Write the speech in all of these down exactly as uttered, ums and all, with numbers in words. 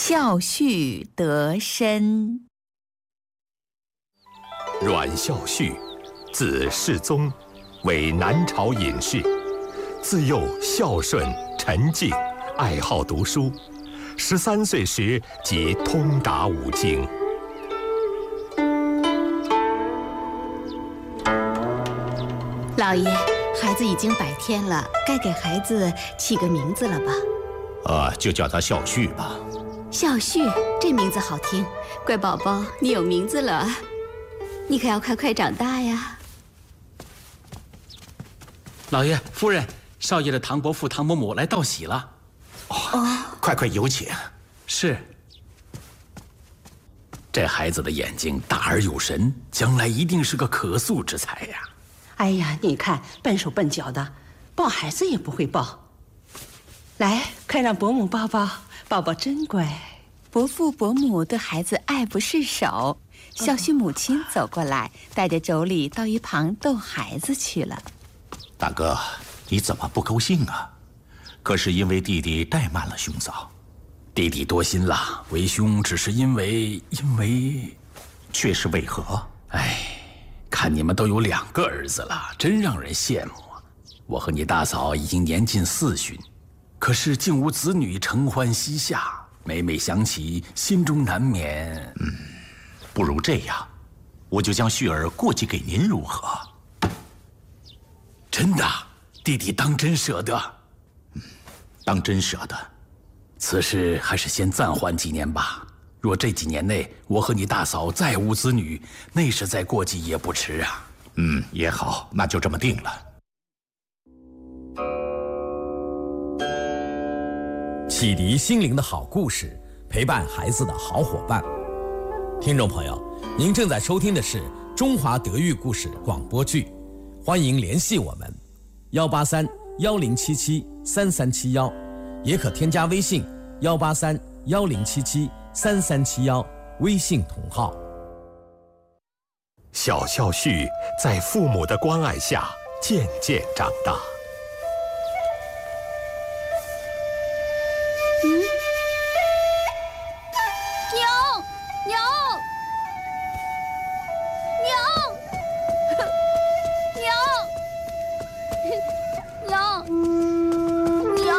孝绪得深。 阮孝绪，字世宗，为南朝隐士。自幼孝顺沉静，爱好读书。十三岁时即通达五经。 老爷，孩子已经百天了，该给孩子起个名字了吧？ 啊，就叫他孝绪吧。 孝绪，这名字好听。乖宝宝，你有名字了，你可要快快长大呀。 老爷、夫人，少爷的唐伯父、唐伯母来道喜了。 哦，快快有请。 是。这孩子的眼睛大而有神，将来一定是个可塑之才呀。 哎呀，你看，笨手笨脚的，抱孩子也不会抱。来，快让伯母抱抱，宝宝真乖。 伯父伯母对孩子爱不释手，孝绪母亲走过来，带着妯娌到一旁逗孩子去了。 大哥，你怎么不高兴啊？可是因为弟弟怠慢了兄嫂。 弟弟多心了，为兄只是因为因为， 却是为何？ 哎，看你们都有两个儿子了，真让人羡慕啊！我和你大嫂已经年近四旬，可是竟无子女承欢膝下，每每想起，心中难免…… 嗯，不如这样，我就将绪儿过继给您，如何？ 真的，弟弟当真舍得？ 嗯，当真舍得。 此事还是先暂缓几年吧。若这几年内我和你大嫂再无子女，那时再过继也不迟啊。 嗯，也好，那就这么定了。 启迪心灵的好故事，陪伴孩子的好伙伴。听众朋友，您正在收听的是中华德育故事广播剧，欢迎联系我们幺八三幺零七七三三七幺，也可添加微信幺八三幺零七七三三七幺，微信同号。 小孝绪在父母的关爱下渐渐长大。 嗯，娘，娘，娘，娘，娘。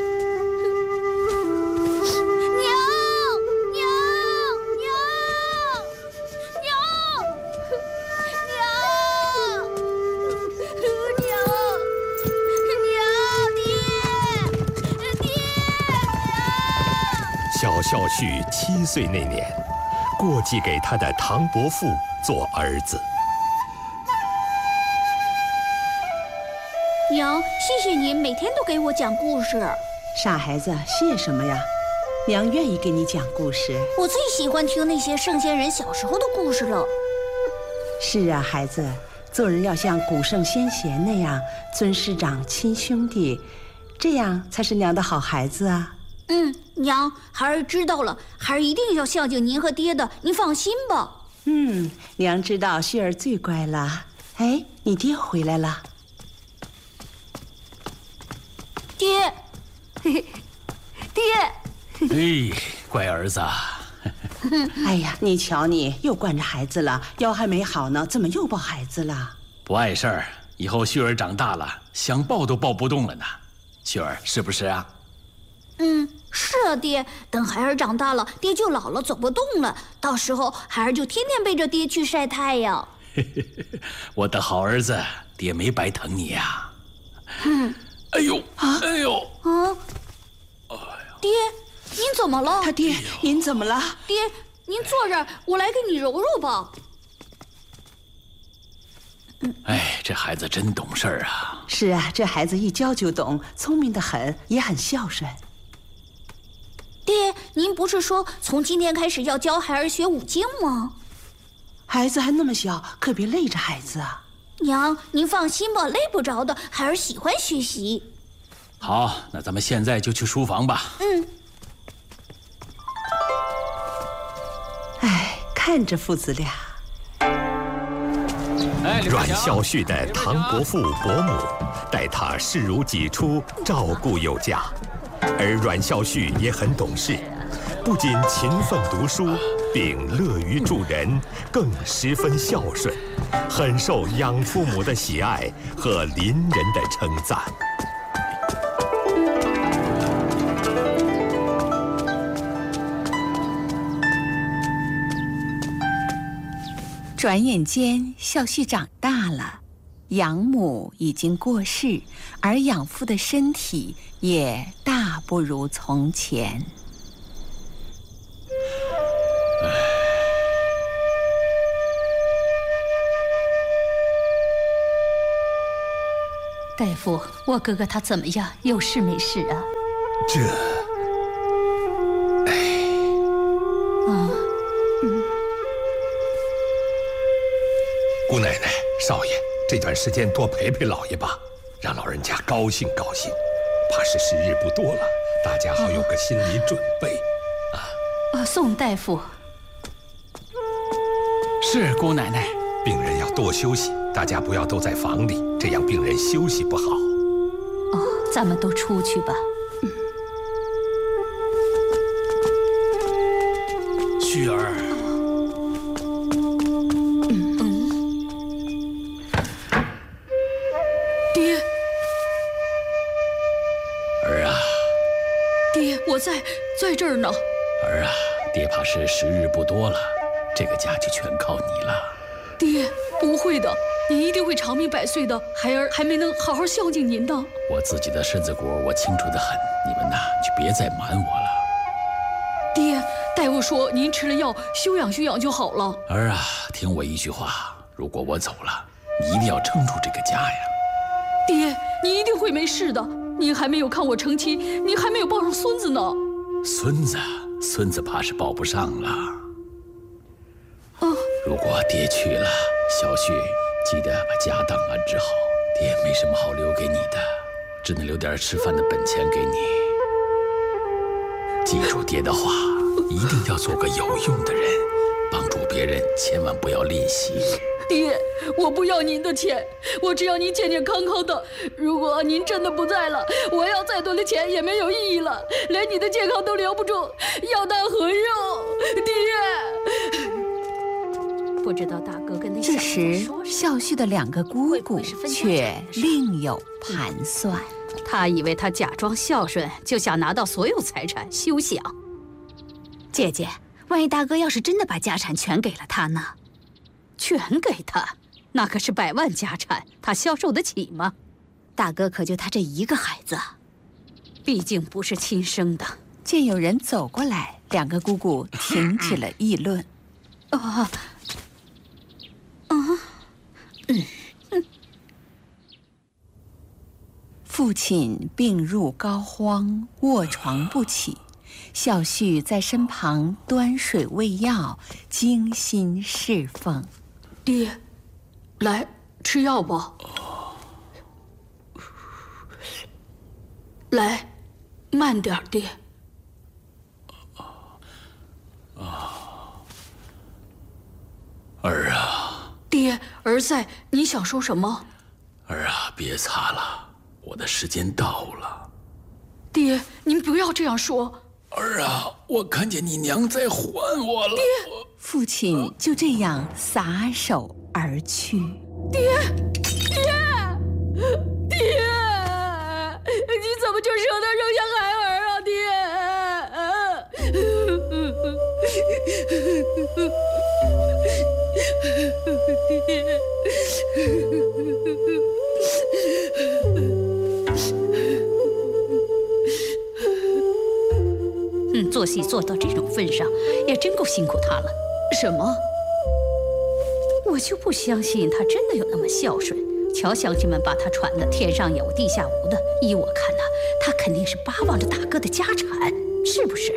小孝绪七岁那年，过继给他的唐伯父做儿子。 娘，谢谢您每天都给我讲故事。 傻孩子，谢什么呀？娘愿意给你讲故事。 我最喜欢听那些圣贤人小时候的故事了。 是啊，孩子，做人要像古圣先贤那样尊师长、亲兄弟，这样才是娘的好孩子啊。 嗯，娘，孩儿知道了，孩儿一定要孝敬您和爹的，您放心吧。 嗯，娘知道绪儿最乖了。哎，你爹回来了。 爹，嘿嘿， 爹。哎，乖儿子。 哎呀，你瞧你又惯着孩子了，腰还没好呢，怎么又抱孩子了？ 不碍事儿，以后绪儿长大了，想抱都抱不动了呢。绪儿是不是啊？ 嗯，是啊，爹。等孩儿长大了，爹就老了，走不动了。到时候孩儿就天天背着爹去晒太阳。 我的好儿子，爹没白疼你呀。 嗯。 哎呦， 啊， 哎呦， 啊！爹，您怎么了？ 他爹，您怎么了？ 爹，您坐这儿，我来给你揉揉吧。 哎，这孩子真懂事儿啊！ 是啊，这孩子一教就懂，聪明得很，也很孝顺。 爹，您不是说从今天开始要教孩儿学五经吗？ 孩子还那么小，可别累着孩子啊。 娘，您放心吧，累不着的，孩儿喜欢学习。 好，那咱们现在就去书房吧。 嗯。 哎，看着父子俩。 哎， 阮孝绪的唐伯父伯母待他视如己出，照顾有加。 而阮孝绪也很懂事，不仅勤奋读书，并乐于助人，更十分孝顺，很受养父母的喜爱和邻人的称赞。 转眼间，孝绪长大了，养母已经过世，而养父的身体也大不如从前。 大夫，我哥哥他怎么样？有事没事啊？ 这，哎， 啊，嗯。 姑奶奶、少爷，这段时间多陪陪老爷吧，让老人家高兴高兴。怕是时日不多了，大家好有个心理准备。啊， 啊，宋大夫。 是姑奶奶。 病人要多休息，大家不要都在房里，这样病人休息不好。 哦，咱们都出去吧。嗯。 旭儿。 嗯嗯。爹。 儿啊。 爹，我在在这儿呢。 儿啊，爹怕是时日不多了，这个家就全靠你了。 爹，不会的，您一定会长命百岁的。孩儿还没能好好孝敬您呢。 我自己的身子骨我清楚得很，你们呐就别再瞒我了。 爹，大夫说您吃了药休养休养就好了。 儿啊，听我一句话，如果我走了，你一定要撑住这个家呀。 爹，你一定会没事的。您还没有看我成亲，您还没有抱上孙子呢。 孙子，孙子怕是抱不上了。 哦。 如果爹去了，小旭记得把家当安置好。爹没什么好留给你的，只能留点吃饭的本钱给你。记住爹的话，一定要做个有用的人，帮助别人千万不要吝惜。 爹，我不要您的钱，我只要您健健康康的。如果您真的不在了，我要再多的钱也没有意义了，连你的健康都留不住，要谈何用？爹。不知道大哥跟那这时，孝绪的两个姑姑却另有盘算。 他以为他假装孝顺，就想拿到所有财产，休想。 姐姐，万一大哥要是真的把家产全给了他呢？ 全给他，那可是百万家产，他消受得起吗？ 大哥可就他这一个孩子， 毕竟不是亲生的。 见有人走过来，两个姑姑停止了议论。 啊。啊，嗯嗯。 父亲病入膏肓，卧床不起，孝绪在身旁端水喂药，精心侍奉。 爹，来吃药吧。来，慢点，爹。 儿啊， 爹，儿在，你想说什么？ 儿啊，别擦了，我的时间到了。 爹，您不要这样说。 儿啊，我看见你娘在唤我了。 爹， 父亲就这样撒手而去。 爹，爹，爹，你怎么就舍得扔下孩儿啊，爹？爹， 嗯，做戏做到这种份上，也真够辛苦他了。 什么？ 我就不相信他真的有那么孝顺。瞧乡亲们把他传的天上有地下无的，依我看呐，他肯定是巴望着大哥的家产，是不是？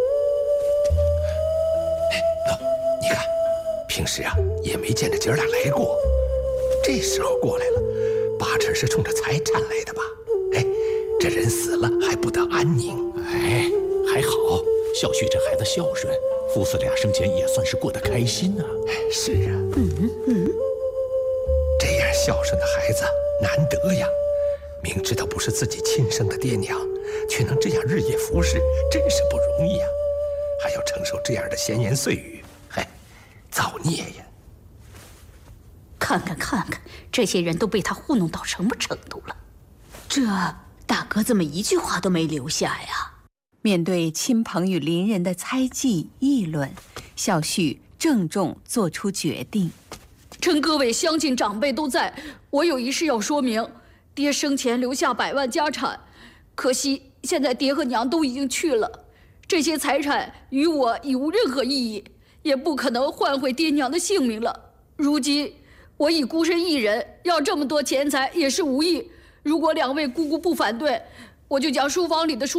哎，喏，你看，平时啊也没见着姐儿俩来过，这时候过来了，八成是冲着财产来的吧？哎，这人死了还不得安宁？ 哎，还好，孝绪这孩子孝顺，父子俩生前也算是过得开心啊。 哎，是啊， 嗯嗯。 这样孝顺的孩子难得呀！明知道不是自己亲生的爹娘， 却能这样日夜服侍，真是不容易呀！还要承受这样的闲言碎语，嗨，造孽呀！ 看看看看，这些人都被他糊弄到什么程度了？ 这大哥怎么一句话都没留下呀？ 面对亲朋与邻人的猜忌议论，孝绪郑重做出决定。 趁各位乡亲长辈都在，我有一事要说明。爹生前留下百万家产，可惜现在爹和娘都已经去了，这些财产与我已无任何意义，也不可能换回爹娘的性命了。如今我已孤身一人，要这么多钱财也是无益。如果两位姑姑不反对，我就将书房里的书